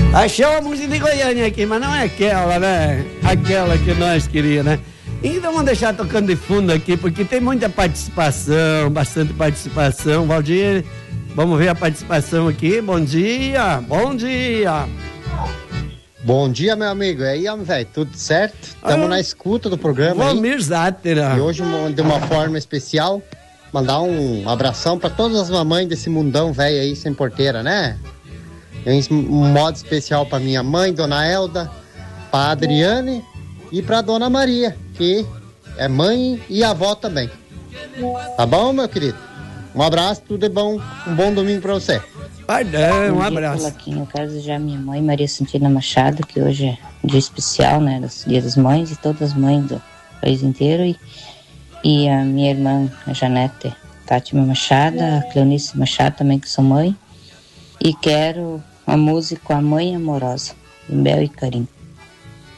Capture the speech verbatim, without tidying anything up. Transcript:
Achei uma música de Goiânia aqui, mas não é aquela, né? Aquela que nós queríamos, né? Então vamos deixar tocando de fundo aqui, porque tem muita participação, bastante participação. Valdir, vamos ver a participação aqui. Bom dia, bom dia. Bom dia, meu amigo. E aí, homem, velho, tudo certo? Estamos ah, na escuta do programa Valmir aí. Zátera. E hoje, de uma forma especial, mandar um abração para todas as mamães desse mundão velho aí, sem porteira, né? Em um modo especial para minha mãe, Dona Elda, para Adriane e para Dona Maria, que é mãe e avó também. Tá bom, meu querido? Um abraço, tudo é bom. Um bom domingo para você. Pardão, um abraço. Aqui, eu quero desejar a minha mãe, Maria Santina Machado, que hoje é um dia especial, né? Dia das Mães, e todas as mães do país inteiro. E, e a minha irmã, a Janete Tátima Machado, a Cleonice Machado também, que sou mãe. E quero a música A Mãe Amorosa, em Bel e Carinho.